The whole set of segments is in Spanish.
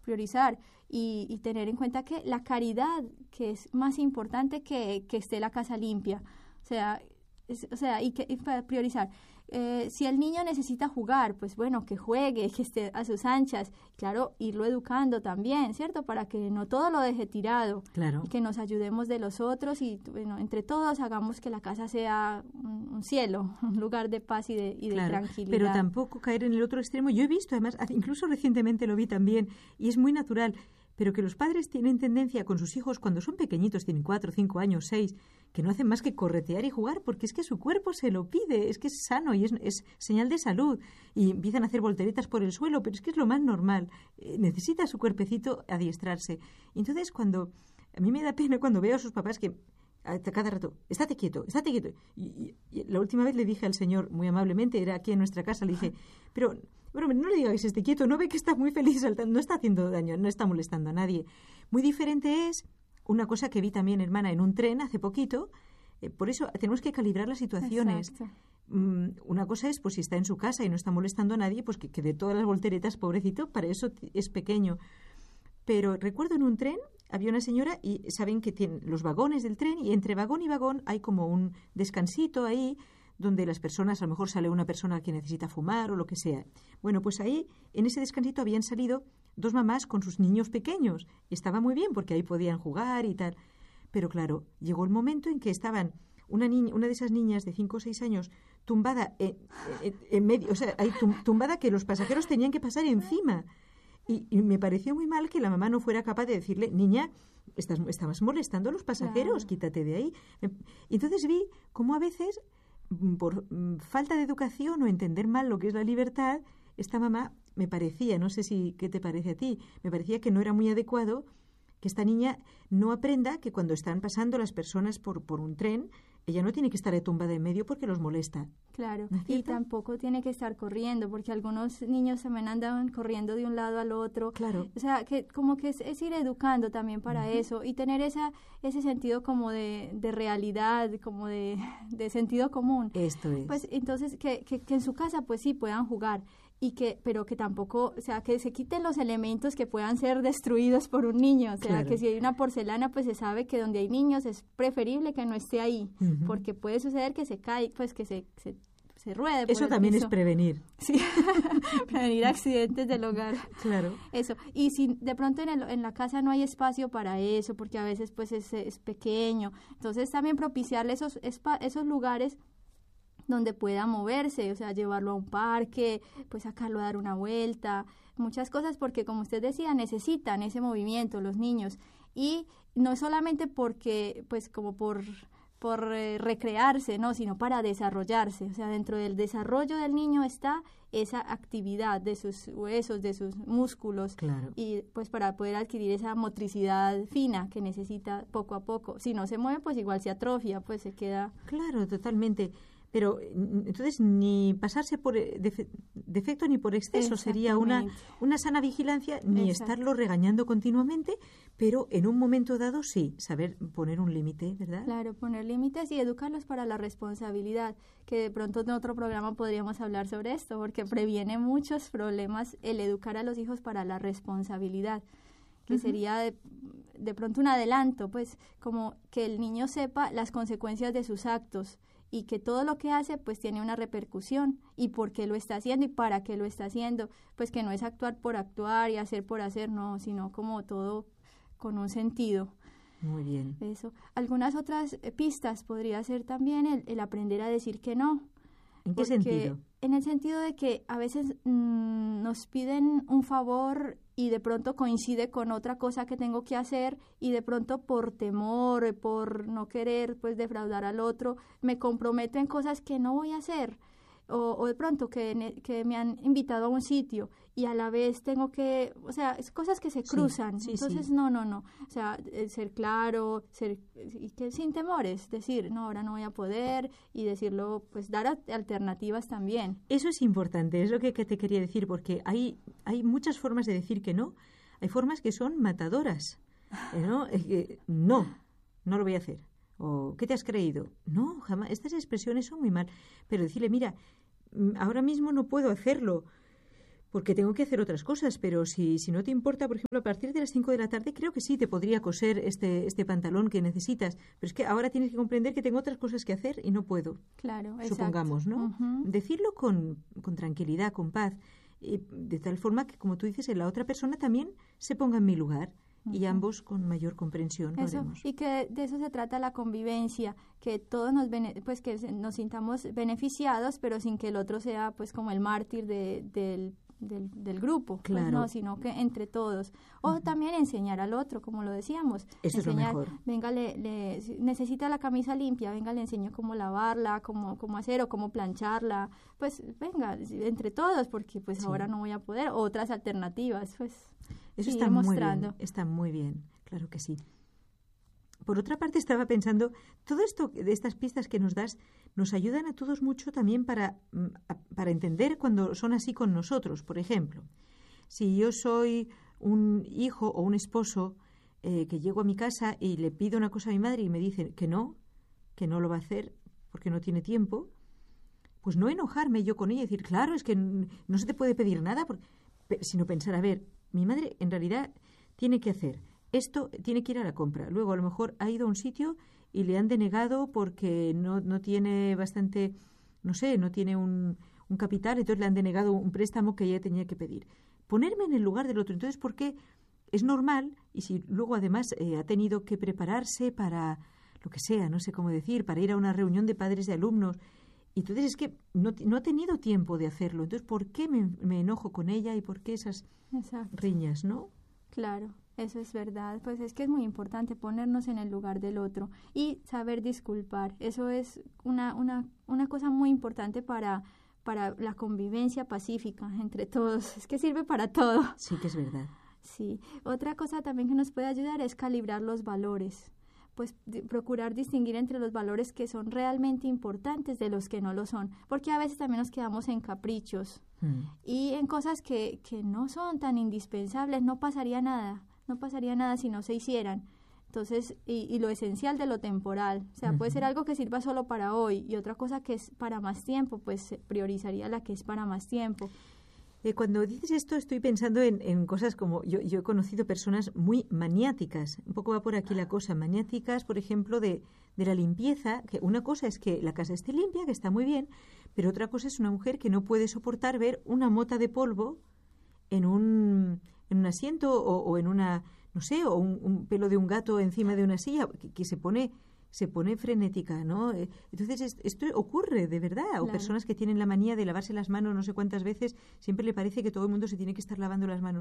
priorizar y tener en cuenta que la caridad, que es más importante que esté la casa limpia, y para priorizar. Si el niño necesita jugar, pues bueno, que juegue, que esté a sus anchas. Claro, irlo educando también, ¿cierto? Para que no todo lo deje tirado. Claro. Y que nos ayudemos de los otros y, bueno, entre todos hagamos que la casa sea un cielo, un lugar de paz y de tranquilidad. Pero tampoco caer en el otro extremo. Yo he visto, además, incluso recientemente lo vi también, y es muy natural, pero que los padres tienen tendencia con sus hijos cuando son pequeñitos, tienen 4, 5 años, 6, que no hacen más que corretear y jugar porque es que su cuerpo se lo pide, es que es sano y es señal de salud. Y empiezan a hacer volteretas por el suelo, pero es que es lo más normal. Necesita su cuerpecito adiestrarse. Entonces, a mí me da pena cuando veo a sus papás que a cada rato, estate quieto. Y la última vez le dije al señor, muy amablemente, era aquí en nuestra casa, le dije, pero no le digas que esté quieto, no ve que está muy feliz saltando, no está haciendo daño, no está molestando a nadie. Muy diferente es una cosa que vi también, hermana, en un tren hace poquito. Por eso tenemos que calibrar las situaciones. Exacto. Una cosa es, pues si está en su casa y no está molestando a nadie, pues que de todas las volteretas, pobrecito, para eso es pequeño. Pero recuerdo en un tren había una señora y saben que tienen los vagones del tren y entre vagón y vagón hay como un descansito ahí donde las personas, a lo mejor sale una persona que necesita fumar o lo que sea. Bueno, pues ahí, en ese descansito habían salido 2 mamás con sus niños pequeños. Y estaba muy bien porque ahí podían jugar y tal. Pero claro, llegó el momento en que estaban una de esas niñas de 5 o 6 años tumbada en medio, o sea, ahí tumbada que los pasajeros tenían que pasar encima. Y me pareció muy mal que la mamá no fuera capaz de decirle, niña, estabas molestando a los pasajeros, claro, quítate de ahí. Y entonces vi cómo a veces, por falta de educación o entender mal lo que es la libertad, esta mamá me parecía, no sé si qué te parece a ti, me parecía que no era muy adecuado que esta niña no aprenda que cuando están pasando las personas por un tren, ella no tiene que estar tumbada en medio porque los molesta. Claro, ¿No es y cierto? tampoco tiene que estar corriendo, porque algunos niños también andan corriendo de un lado al otro. Claro. O sea, que como que es ir educando también para eso y tener ese sentido como de realidad, como de sentido común. Esto es. Pues entonces que en su casa pues sí puedan jugar. Pero que tampoco, o sea, que se quiten los elementos que puedan ser destruidos por un niño. O sea, claro, que si hay una porcelana, pues se sabe que donde hay niños es preferible que no esté ahí, porque puede suceder que se cae, pues que se ruede. Eso también es prevenir. Sí, prevenir accidentes del hogar. Claro. Eso. Y si de pronto en la casa no hay espacio para eso, porque a veces pues es pequeño, entonces también propiciarle esos lugares donde pueda moverse, o sea, llevarlo a un parque, pues sacarlo a dar una vuelta, muchas cosas, porque como usted decía, necesitan ese movimiento los niños, y no solamente porque, pues como por recrearse, no, sino para desarrollarse, o sea, dentro del desarrollo del niño está esa actividad de sus huesos, de sus músculos, claro, y pues para poder adquirir esa motricidad fina que necesita poco a poco. Si no se mueve, pues igual se atrofia, pues se queda... Claro, totalmente. Pero entonces ni pasarse por defecto ni por exceso sería una sana vigilancia, ni estarlo regañando continuamente, pero en un momento dado sí, saber poner un límite, ¿verdad? Claro, poner límites y educarlos para la responsabilidad, que de pronto en otro programa podríamos hablar sobre esto, porque previene muchos problemas el educar a los hijos para la responsabilidad, que sería de pronto un adelanto, pues como que el niño sepa las consecuencias de sus actos y que todo lo que hace pues tiene una repercusión y por qué lo está haciendo y para qué lo está haciendo, pues que no es actuar por actuar y hacer por hacer, no, sino como todo con un sentido. Muy bien. Eso. Algunas otras pistas podría ser también el aprender a decir que no. ¿En qué sentido? En el sentido de que a veces nos piden un favor y de pronto coincide con otra cosa que tengo que hacer y de pronto por temor, por no querer pues defraudar al otro, me comprometo en cosas que no voy a hacer. O de pronto que me han invitado a un sitio y a la vez tengo que, o sea, es cosas que se cruzan. Sí, entonces, sí. no. O sea, ser claro, y que sin temores, decir, no, ahora no voy a poder y decirlo, pues dar alternativas también. Eso es importante, es lo que te quería decir, porque hay muchas formas de decir que no. Hay formas que son matadoras. No lo voy a hacer. O, ¿qué te has creído? No, jamás. Estas expresiones son muy mal. Pero decirle, mira, ahora mismo no puedo hacerlo, porque tengo que hacer otras cosas, pero si no te importa, por ejemplo, a partir de las 5 de la tarde, creo que sí te podría coser este pantalón que necesitas, pero es que ahora tienes que comprender que tengo otras cosas que hacer y no puedo. Claro, exacto. Supongamos, ¿no? Decirlo con tranquilidad, con paz, de tal forma que, como tú dices, la otra persona también se ponga en mi lugar. Y ambos con mayor comprensión lo haremos. Y que de eso se trata la convivencia, que todos pues que nos sintamos beneficiados, pero sin que el otro sea pues como el mártir del grupo, claro. Pues no, sino que entre todos. O también enseñar al otro, como lo decíamos. Eso enseñar, es lo mejor. Venga, necesita la camisa limpia, venga, le enseño cómo lavarla, cómo hacer o cómo plancharla. Pues venga, entre todos, porque pues ahora no voy a poder. Otras alternativas, pues. Eso sí, está muy bien, claro que sí. Por otra parte, estaba pensando, todo esto de estas pistas que nos das nos ayudan a todos mucho también para entender cuando son así con nosotros. Por ejemplo, si yo soy un hijo o un esposo que llego a mi casa y le pido una cosa a mi madre y me dice que no lo va a hacer porque no tiene tiempo, pues no enojarme yo con ella y decir, claro, es que no se te puede pedir nada, sino pensar, a ver, mi madre en realidad tiene que hacer esto, tiene que ir a la compra. Luego a lo mejor ha ido a un sitio y le han denegado porque no tiene bastante, no sé, no tiene un capital, entonces le han denegado un préstamo que ella tenía que pedir. Ponerme en el lugar del otro. Entonces, ¿por qué es normal? Y si luego además ha tenido que prepararse para lo que sea, no sé cómo decir, para ir a una reunión de padres de alumnos, y entonces es que no ha tenido tiempo de hacerlo. Entonces, ¿por qué me enojo con ella y por qué esas riñas, no? Claro, eso es verdad. Pues es que es muy importante ponernos en el lugar del otro y saber disculpar. Eso es una cosa muy importante para la convivencia pacífica entre todos. Es que sirve para todo. Sí, que es verdad. Sí. Otra cosa también que nos puede ayudar es calibrar los valores. Pues procurar distinguir entre los valores que son realmente importantes de los que no lo son, porque a veces también nos quedamos en caprichos y en cosas que no son tan indispensables. No pasaría nada si no se hicieran. Entonces, y lo esencial de lo temporal, o sea, puede ser algo que sirva solo para hoy y otra cosa que es para más tiempo, pues se priorizaría la que es para más tiempo. Cuando dices esto estoy pensando en cosas como, yo he conocido personas muy maniáticas, un poco va por aquí la cosa, maniáticas, por ejemplo, de la limpieza, que una cosa es que la casa esté limpia, que está muy bien, pero otra cosa es una mujer que no puede soportar ver una mota de polvo en un asiento o en una, no sé, o un pelo de un gato encima de una silla, que se pone frenética, ¿no? Entonces esto ocurre de verdad. Claro. O personas que tienen la manía de lavarse las manos no sé cuántas veces, siempre le parece que todo el mundo se tiene que estar lavando las manos.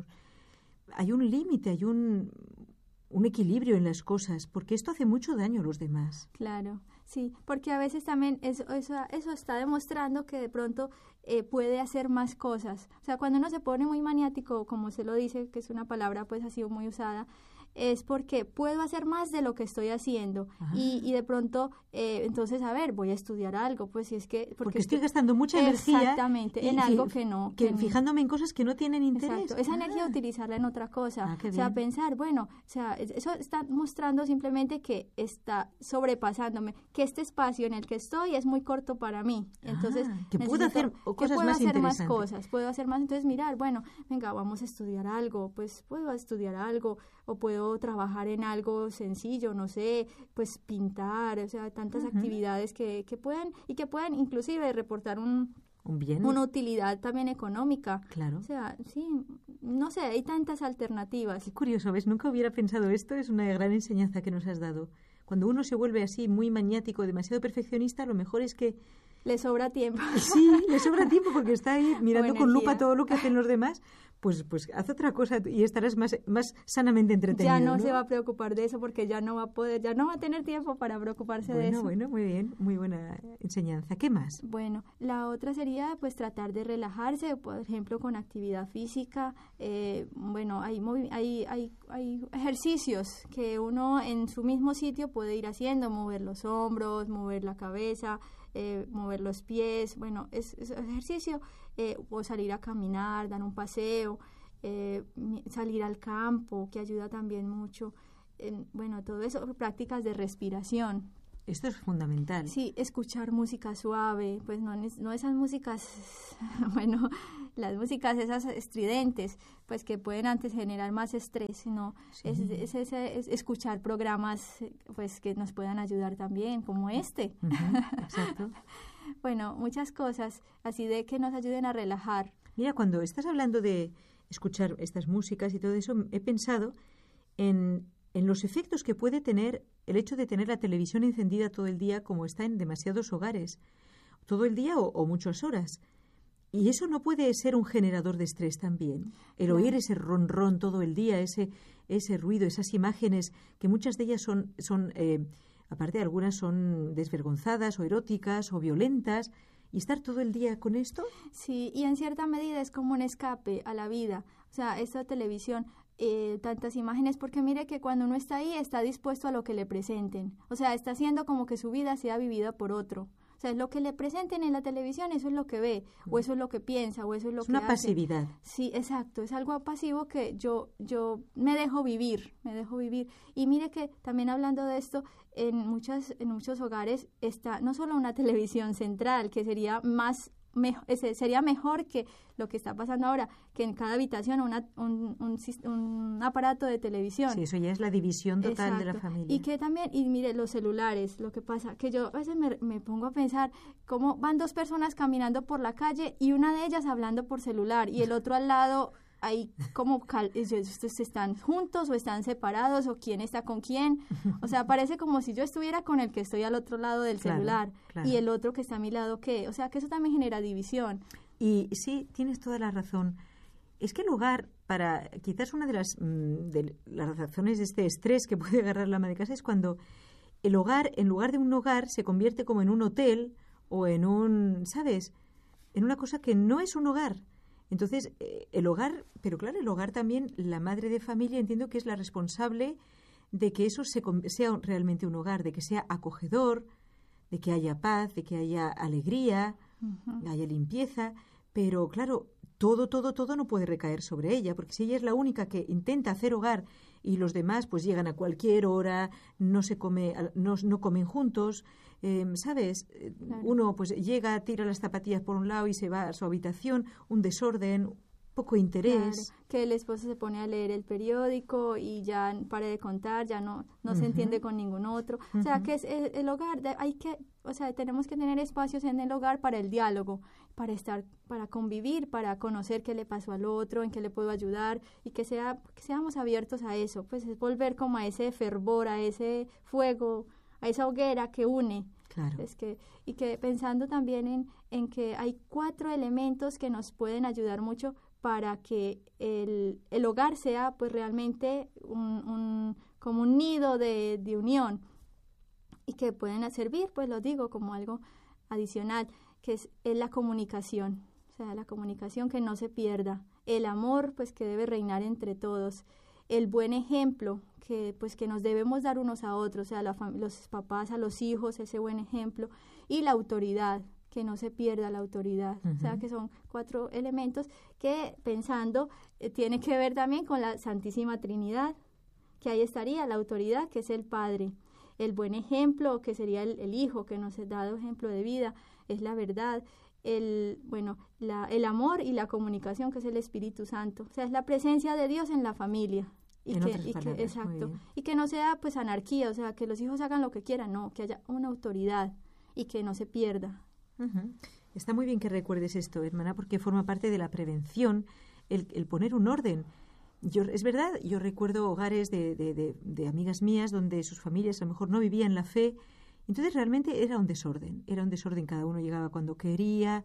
Hay un límite, hay un equilibrio en las cosas, porque esto hace mucho daño a los demás. Claro, sí, porque a veces también eso está demostrando que de pronto puede hacer más cosas. O sea, cuando uno se pone muy maniático, como se lo dice, que es una palabra pues ha sido muy usada, es porque puedo hacer más de lo que estoy haciendo y de pronto entonces a ver, voy a estudiar algo, pues si es que porque estoy gastando mucha energía exactamente en algo que fijándome en cosas que no tienen interés. Exacto, esa energía utilizarla en otra cosa, o sea, pensar, bueno, o sea, eso está mostrando simplemente que está sobrepasándome, que este espacio en el que estoy es muy corto para mí, entonces que puedo hacer cosas más interesantes. Puedo hacer más, entonces mirar, bueno, venga, vamos a estudiar algo, pues puedo estudiar algo o puedo trabajar en algo sencillo, no sé, pues pintar, o sea, tantas actividades que pueden inclusive reportar un bien, una utilidad también económica. Claro. O sea, sí, no sé, hay tantas alternativas. Qué curioso, ¿ves? Nunca hubiera pensado esto, es una gran enseñanza que nos has dado. Cuando uno se vuelve así muy maniático, demasiado perfeccionista, lo mejor es que le sobra tiempo. Sí, le sobra tiempo porque está ahí mirando con lupa todo lo que hacen los demás. Pues haz otra cosa y estarás más sanamente entretenido. Ya no se va a preocupar de eso porque ya no va a tener tiempo para preocuparse de eso. Bueno, muy bien, muy buena enseñanza. ¿Qué más? Bueno, la otra sería pues tratar de relajarse, por ejemplo, con actividad física. Bueno, hay ejercicios que uno en su mismo sitio puede ir haciendo, mover los hombros, mover la cabeza, mover los pies, bueno, es ejercicio, o salir a caminar, dar un paseo, salir al campo, que ayuda también mucho, bueno, todo eso, prácticas de respiración. Esto es fundamental. Sí, escuchar música suave, pues no esas músicas, bueno, las músicas esas estridentes, pues que pueden antes generar más estrés, sino Sí. es escuchar programas pues que nos puedan ayudar también, como este. Ujú, exacto. Bueno, muchas cosas así de que nos ayuden a relajar. Mira, cuando estás hablando de escuchar estas músicas y todo eso, he pensado en los efectos que puede tener el hecho de tener la televisión encendida todo el día, como está en demasiados hogares, todo el día o muchas horas. Y eso no puede ser un generador de estrés también. El oír ese ronrón todo el día, ese ruido, esas imágenes, que muchas de ellas son aparte algunas son desvergonzadas o eróticas o violentas, y estar todo el día con esto. Sí, y en cierta medida es como un escape a la vida. O sea, esta televisión, tantas imágenes, porque mire que cuando uno está ahí está dispuesto a lo que le presenten. O sea, está haciendo como que su vida sea vivida por otro. O sea, es lo que le presenten en la televisión, eso es lo que ve, o eso es lo que piensa, o eso es lo que una hace. pasividad. Sí, exacto, es algo pasivo que yo me dejo vivir. Y mire que también hablando de esto, en muchos hogares está no solo una televisión central, que sería sería mejor que lo que está pasando ahora, que en cada habitación un aparato de televisión. Sí, eso ya es la división total. Exacto. De la familia. Y que también, y mire, los celulares, lo que pasa, que yo a veces me pongo a pensar cómo van dos personas caminando por la calle y una de ellas hablando por celular y el otro al lado, ahí como están juntos o están separados o quién está con quién. O sea, parece como si yo estuviera con el que estoy al otro lado del celular y el otro que está a mi lado, ¿qué? O sea, que eso también genera división. Y sí, tienes toda la razón. Es que el hogar, quizás una de las razones de este estrés que puede agarrar la ama de casa es cuando el hogar, en lugar de un hogar, se convierte como en un hotel o en ¿sabes? En una cosa que no es un hogar. Entonces, el hogar, pero claro, el hogar también, la madre de familia, entiendo que es la responsable de que eso sea realmente un hogar, de que sea acogedor, de que haya paz, de que haya alegría, haya limpieza, pero claro, todo no puede recaer sobre ella, porque si ella es la única que intenta hacer hogar y los demás pues llegan a cualquier hora, no comen juntos, ¿sabes? Claro. Uno pues llega, tira las zapatillas por un lado y se va a su habitación, un desorden, poco interés. Claro, que el esposo se pone a leer el periódico y ya para de contar, ya no se entiende con ningún otro. O sea, que es el hogar, tenemos que tener espacios en el hogar para el diálogo, para convivir, para conocer qué le pasó al otro, en qué le puedo ayudar y que seamos abiertos a eso. Pues es volver como a ese fervor, a ese fuego, a esa hoguera que une. Claro. Y que pensando también en que hay 4 elementos que nos pueden ayudar mucho para que el hogar sea pues realmente como un nido de unión y que pueden servir, pues lo digo, como algo adicional, que es la comunicación, o sea, la comunicación que no se pierda, el amor pues que debe reinar entre todos, el buen ejemplo que nos debemos dar unos a otros, o sea, los papás a los hijos, ese buen ejemplo, y la autoridad, que no se pierda la autoridad. O sea, que son 4 elementos que, pensando, tiene que ver también con la Santísima Trinidad, que ahí estaría la autoridad, que es el Padre, el buen ejemplo, que sería el Hijo, que nos ha dado ejemplo de vida, es la verdad, el amor y la comunicación, que es el Espíritu Santo. O sea, es la presencia de Dios en la familia. Exacto. Y que no sea pues anarquía, o sea, que los hijos hagan lo que quieran, no, que haya una autoridad y que no se pierda. Está muy bien que recuerdes esto, hermana, porque forma parte de la prevención, el poner un orden. Es verdad, yo recuerdo hogares de amigas mías donde sus familias a lo mejor no vivían la fe, entonces realmente era un desorden, cada uno llegaba cuando quería,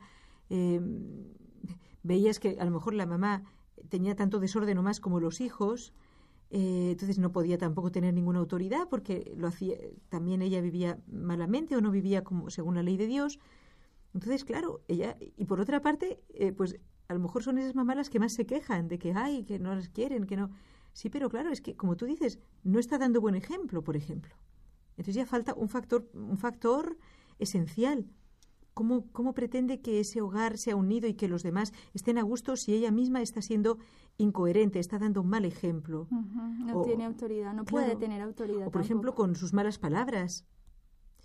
veías que a lo mejor la mamá tenía tanto desorden o más como los hijos, entonces no podía tampoco tener ninguna autoridad porque lo hacía, también ella vivía malamente o no vivía como según la ley de Dios. Entonces, claro, ella, y por otra parte, pues a lo mejor son esas mamás las que más se quejan de que que no las quieren, que no. Sí, pero claro, es que, como tú dices, no está dando buen ejemplo, por ejemplo. Entonces ya falta un factor esencial. ¿Cómo pretende que ese hogar sea unido y que los demás estén a gusto si ella misma está siendo incoherente, está dando un mal ejemplo? No tiene autoridad, no puede tener autoridad. O, por ejemplo, con sus malas palabras.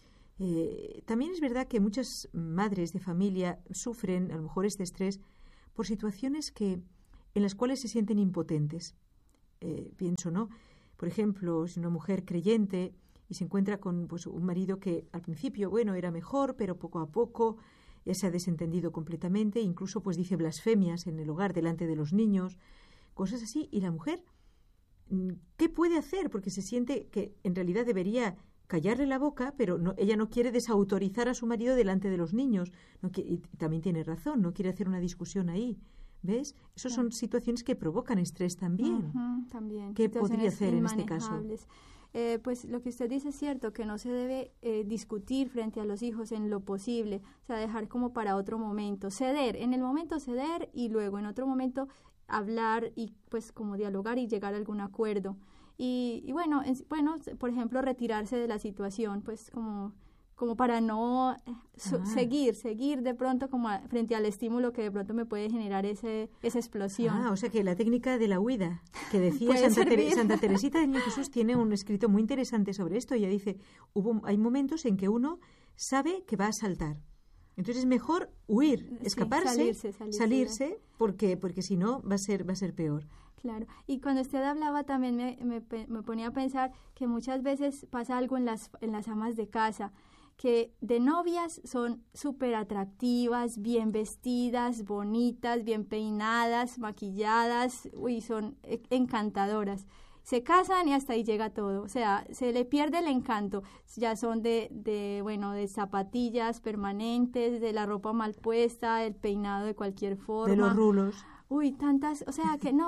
También es verdad que muchas madres de familia sufren a lo mejor este estrés por situaciones en las cuales se sienten impotentes. Pienso, ¿no? Por ejemplo, si una mujer creyente y se encuentra con pues, un marido que al principio, bueno, era mejor, pero poco a poco se ha desentendido completamente, incluso pues dice blasfemias en el hogar delante de los niños, cosas así, y la mujer, ¿qué puede hacer? Porque se siente que en realidad debería callarle la boca, pero ella no quiere desautorizar a su marido delante de los niños. Y también tiene razón, no quiere hacer una discusión ahí. ¿Ves? Esas son situaciones que provocan estrés también. También. ¿Qué podría hacer en este caso? Pues lo que usted dice es cierto, que no se debe discutir frente a los hijos en lo posible, o sea, dejar como para otro momento, ceder, en el momento ceder y luego en otro momento hablar y pues como dialogar y llegar a algún acuerdo. Y bueno, por ejemplo, retirarse de la situación, pues como para no seguir de pronto como frente al estímulo que de pronto me puede generar esa explosión. O sea que la técnica de la huida, que decía Santa Teresita del Niño Jesús, tiene un escrito muy interesante sobre esto. Ella dice, hay momentos en que uno sabe que va a saltar. Entonces es mejor huir, escaparse, salirse porque si no va a ser peor. Claro, y cuando usted hablaba también me ponía a pensar que muchas veces pasa algo en las amas de casa, que de novias son súper atractivas, bien vestidas, bonitas, bien peinadas, maquilladas, son encantadoras. Se casan y hasta ahí llega todo, o sea, se le pierde el encanto, ya son de zapatillas permanentes, de la ropa mal puesta, el peinado de cualquier forma. De los rulos. Tantas, o sea, que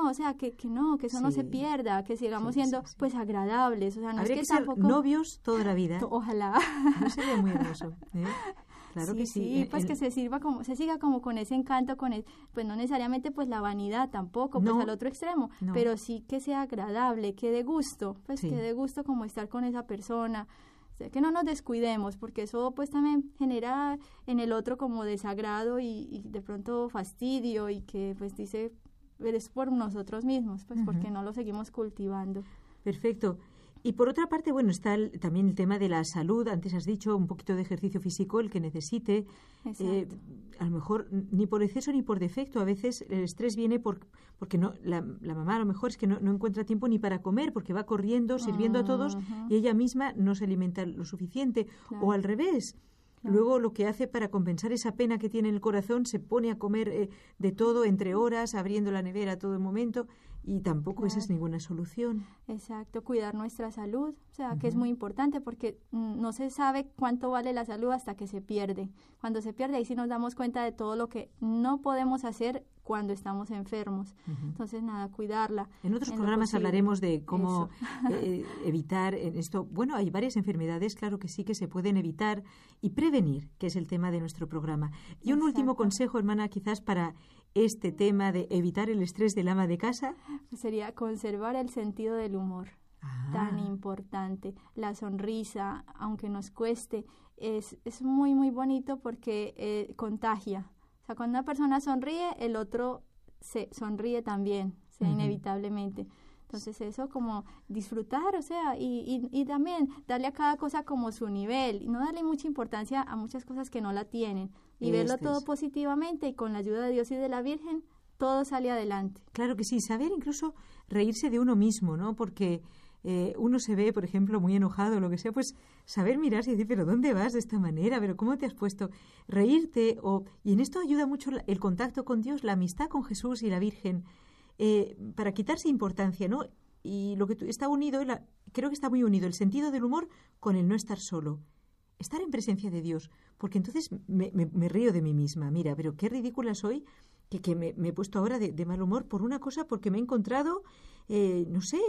eso no se pierda, que sigamos siendo pues agradables, o sea, no habría es que ser tampoco novios toda la vida. Ojalá. No sería muy hermoso, ¿eh? Claro que sí. Sí, pues que se siga como con ese encanto, pues no necesariamente pues la vanidad tampoco, pues al otro extremo, pero sí que sea agradable, que dé gusto, pues que dé gusto como estar con esa persona. Que no nos descuidemos, porque eso pues también genera en el otro como desagrado y de pronto fastidio, y que pues dice, es por nosotros mismos, pues porque no lo seguimos cultivando. Perfecto. Y por otra parte, bueno, está también el tema de la salud. Antes has dicho un poquito de ejercicio físico, el que necesite. A lo mejor ni por exceso ni por defecto. A veces el estrés viene porque no la mamá a lo mejor es que no encuentra tiempo ni para comer, porque va corriendo, sirviendo a todos, y ella misma no se alimenta lo suficiente. Claro. O al revés. Claro. Luego lo que hace para compensar esa pena que tiene en el corazón, se pone a comer de todo entre horas, abriendo la nevera a todo momento, y tampoco esa es ninguna solución. Exacto, cuidar nuestra salud, o sea, que es muy importante, porque no se sabe cuánto vale la salud hasta que se pierde. Cuando se pierde, ahí sí nos damos cuenta de todo lo que no podemos hacer cuando estamos enfermos. Entonces, cuidarla. En otros programas hablaremos de cómo evitar esto. Bueno, hay varias enfermedades, claro que sí, que se pueden evitar y prevenir, que es el tema de nuestro programa. Y un último consejo, hermana, quizás para este tema de evitar el estrés del ama de casa. Sería conservar el sentido del humor, tan importante. La sonrisa, aunque nos cueste, es muy, muy bonito porque contagia. O sea, cuando una persona sonríe, el otro se sonríe también, inevitablemente. Entonces eso como disfrutar, o sea, y también darle a cada cosa como su nivel, y no darle mucha importancia a muchas cosas que no la tienen, y verlo todo positivamente, y con la ayuda de Dios y de la Virgen, todo sale adelante. Claro que sí, saber incluso reírse de uno mismo, ¿no? Porque uno se ve, por ejemplo, muy enojado o lo que sea, pues saber mirarse y decir, pero ¿dónde vas de esta manera? ¿Pero cómo te has puesto? Reírte, y en esto ayuda mucho el contacto con Dios, la amistad con Jesús y la Virgen, para quitarse importancia, ¿no? Y lo que está unido, creo que está muy unido el sentido del humor con el no estar solo. Estar en presencia de Dios, porque entonces me río de mí misma. Mira, pero qué ridícula soy, que me he puesto ahora de mal humor por una cosa, porque me he encontrado, no sé,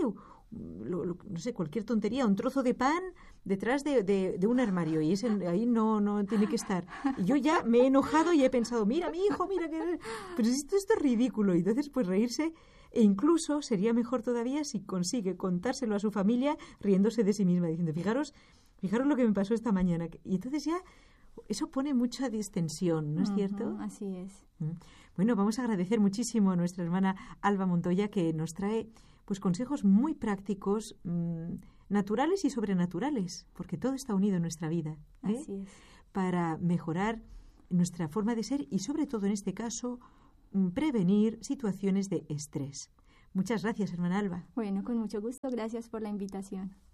cualquier tontería, un trozo de pan detrás de un armario, y ahí no tiene que estar. Y yo ya me he enojado y he pensado, mira, mi hijo, mira, pero esto es ridículo. Y entonces, pues reírse, e incluso sería mejor todavía si consigue contárselo a su familia riéndose de sí misma, diciendo, fijaros lo que me pasó esta mañana. Y entonces ya eso pone mucha distensión, ¿no es cierto? Así es. Bueno, vamos a agradecer muchísimo a nuestra hermana Alba Montoya, que nos trae pues consejos muy prácticos, naturales y sobrenaturales, porque todo está unido en nuestra vida, Así es. para mejorar nuestra forma de ser y sobre todo en este caso prevenir situaciones de estrés. Muchas gracias, hermana Alba. Bueno, con mucho gusto. Gracias por la invitación.